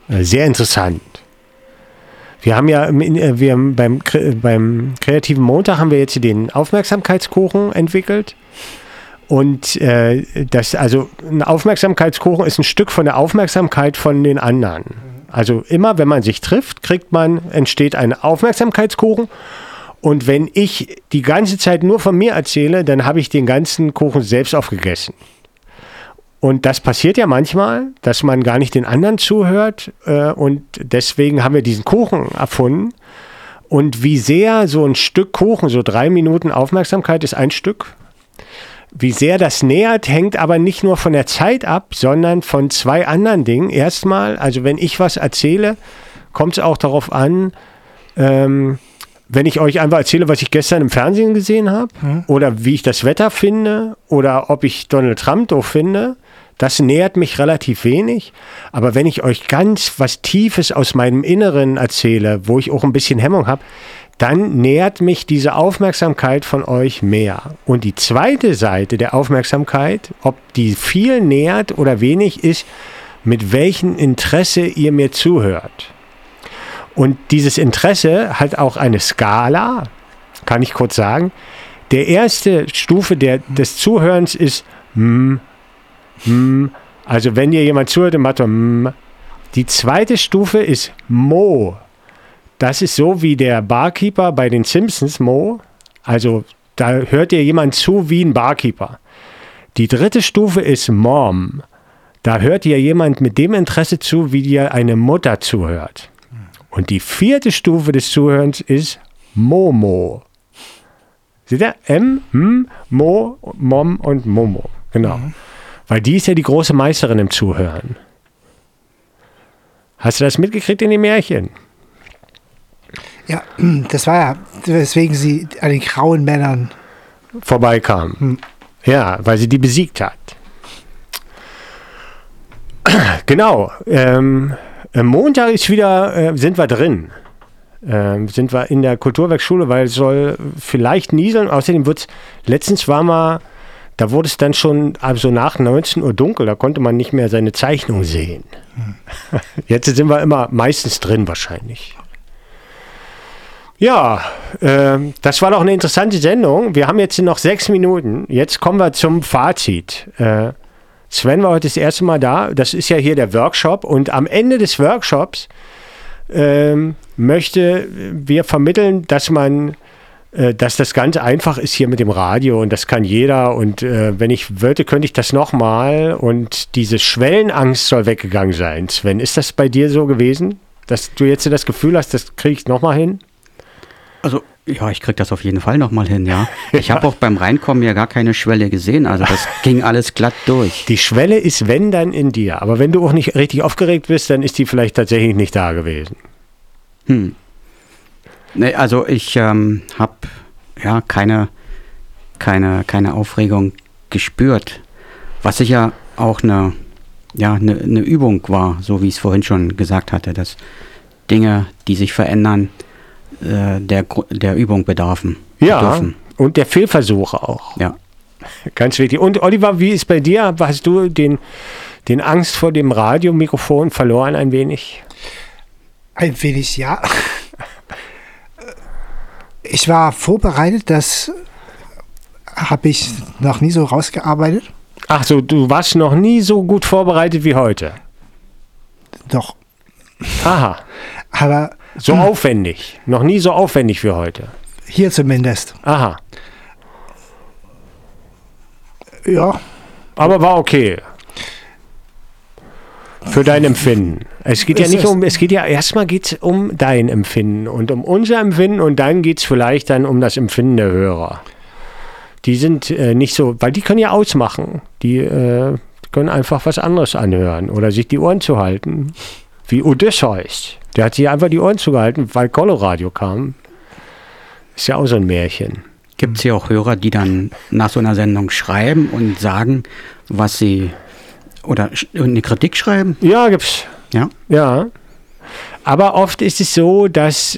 Sehr interessant. Wir haben ja beim Kreativen Montag haben wir jetzt den Aufmerksamkeitskuchen entwickelt. Und also ein Aufmerksamkeitskuchen ist ein Stück von der Aufmerksamkeit von den anderen. Also immer, wenn man sich trifft, entsteht ein Aufmerksamkeitskuchen. Und wenn ich die ganze Zeit nur von mir erzähle, dann habe ich den ganzen Kuchen selbst aufgegessen. Und das passiert ja manchmal, dass man gar nicht den anderen zuhört. Und deswegen haben wir diesen Kuchen erfunden. Und wie sehr so ein Stück Kuchen, so 3 Minuten Aufmerksamkeit ist ein Stück, wie sehr das nähert, hängt aber nicht nur von der Zeit ab, sondern von 2 anderen Dingen. Erstmal, also wenn ich was erzähle, kommt es auch darauf an, wenn ich euch einfach erzähle, was ich gestern im Fernsehen gesehen habe, oder wie ich das Wetter finde, oder ob ich Donald Trump doof finde, das nährt mich relativ wenig. Aber wenn ich euch ganz was Tiefes aus meinem Inneren erzähle, wo ich auch ein bisschen Hemmung habe, dann nährt mich diese Aufmerksamkeit von euch mehr. Und die zweite Seite der Aufmerksamkeit, ob die viel nährt oder wenig, ist, mit welchem Interesse ihr mir zuhört. Und dieses Interesse hat auch eine Skala, kann ich kurz sagen. Der erste Stufe des Zuhörens ist also wenn ihr jemand zuhört und macht Die zweite Stufe ist Mo. Das ist so wie der Barkeeper bei den Simpsons, Mo. Also da hört ihr jemand zu wie ein Barkeeper. Die dritte Stufe ist Mom. Da hört ihr jemand mit dem Interesse zu, wie dir eine Mutter zuhört. Und die vierte Stufe des Zuhörens ist Momo. Seht ihr? Mo, Mom und Momo. Genau. Weil die ist ja die große Meisterin im Zuhören. Hast du das mitgekriegt in den Märchen? Ja, das war ja, weswegen sie an den grauen Männern vorbeikam. Ja, weil sie die besiegt hat. Genau. Montag ist wieder, sind wir drin. Sind wir in der Kulturwerkschule, weil es soll vielleicht nieseln. Außerdem wird es, letztens da wurde es dann schon so nach 19 Uhr dunkel, da konnte man nicht mehr seine Zeichnung sehen. Jetzt sind wir immer meistens drin wahrscheinlich. Ja, das war doch eine interessante Sendung. Wir haben jetzt noch 6 Minuten. Jetzt kommen wir zum Fazit. Sven war heute das erste Mal da. Das ist ja hier der Workshop. Und am Ende des Workshops möchte wir vermitteln, dass das ganz einfach ist hier mit dem Radio und das kann jeder. Und wenn ich wollte, könnte ich das nochmal. Und diese Schwellenangst soll weggegangen sein. Sven, ist das bei dir so gewesen, dass du jetzt das Gefühl hast, das kriege ich nochmal hin? Also, ja, ich kriege das auf jeden Fall nochmal hin, ja. Ich habe auch beim Reinkommen ja gar keine Schwelle gesehen, also das ging alles glatt durch. Die Schwelle ist, wenn, dann in dir. Aber wenn du auch nicht richtig aufgeregt bist, dann ist die vielleicht tatsächlich nicht da gewesen. Nee, also ich habe ja keine Aufregung gespürt, was sicher auch eine Übung war, so wie ich es vorhin schon gesagt hatte, dass Dinge, die sich verändern, der Übung bedürfen. Und der Fehlversuche auch. Ja. Ganz wichtig. Und Oliver, wie ist bei dir? Hast du den Angst vor dem Radiomikrofon verloren ein wenig? Ein wenig, ja. Ich war vorbereitet, das habe ich noch nie so rausgearbeitet. Ach so, du warst noch nie so gut vorbereitet wie heute? Doch. Aha. Aber so aufwendig. Noch nie so aufwendig wie heute. Hier zumindest. Aha. Ja. Aber war okay. Für dein Empfinden. Es geht erstmal geht's um dein Empfinden und um unser Empfinden und dann geht es vielleicht dann um das Empfinden der Hörer. Die sind nicht so, weil die können ja ausmachen. Die können einfach was anderes anhören oder sich die Ohren zuhalten. Wie Odysseus. Der hat sich einfach die Ohren zugehalten, weil Coloradio kam. Ist ja auch so ein Märchen. Gibt es hier auch Hörer, die dann nach so einer Sendung schreiben und sagen, was sie oder eine Kritik schreiben? Ja, gibt's. Ja. Aber oft ist es so, dass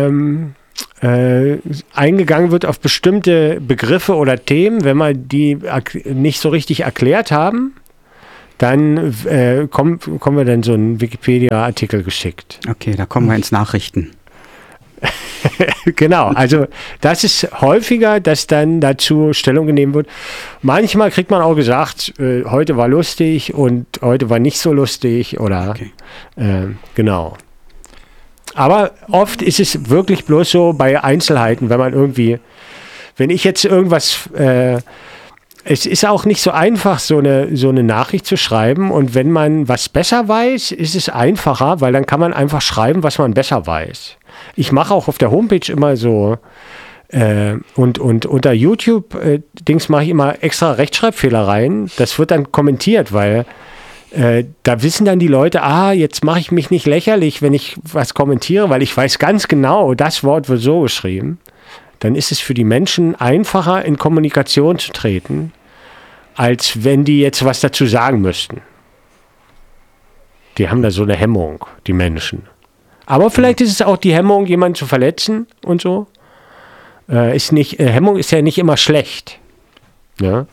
eingegangen wird auf bestimmte Begriffe oder Themen, wenn man die nicht so richtig erklärt haben, dann kommen wir dann so einen Wikipedia-Artikel geschickt. Okay, da kommen wir ins Nachrichten. Genau, also das ist häufiger, dass dann dazu Stellung genommen wird. Manchmal kriegt man auch gesagt, heute war lustig und heute war nicht so lustig oder Okay. Genau. Aber oft ist es wirklich bloß so bei Einzelheiten, wenn ich jetzt irgendwas, es ist auch nicht so einfach, so eine Nachricht zu schreiben, und wenn man was besser weiß, ist es einfacher, weil dann kann man einfach schreiben, was man besser weiß. Ich mache auch auf der Homepage immer so und unter YouTube-Dings mache ich immer extra Rechtschreibfehler rein. Das wird dann kommentiert, weil da wissen dann die Leute, jetzt mache ich mich nicht lächerlich, wenn ich was kommentiere, weil ich weiß ganz genau, das Wort wird so geschrieben. Dann ist es für die Menschen einfacher, in Kommunikation zu treten, als wenn die jetzt was dazu sagen müssten. Die haben da so eine Hemmung, die Menschen. Aber vielleicht ist es auch die Hemmung, jemanden zu verletzen und so. Hemmung ist ja nicht immer schlecht. Ja?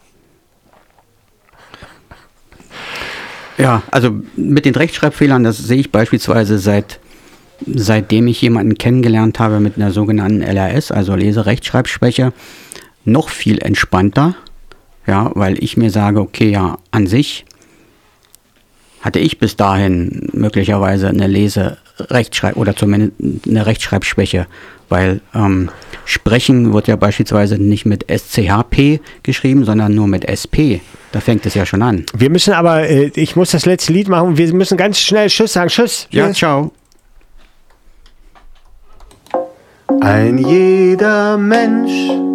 Ja, also mit den Rechtschreibfehlern, das sehe ich beispielsweise seitdem ich jemanden kennengelernt habe mit einer sogenannten LRS, also Leserechtschreibschwäche, noch viel entspannter. Ja, weil ich mir sage, okay, ja, an sich hatte ich bis dahin möglicherweise eine oder zumindest eine Rechtschreibschwäche, weil Sprechen wird ja beispielsweise nicht mit SCHP geschrieben, sondern nur mit SP. Da fängt es ja schon an. Wir müssen aber, ich muss das letzte Lied machen, wir müssen ganz schnell Tschüss sagen. Tschüss. Ja, Tschüss. ciao. Ein jeder Mensch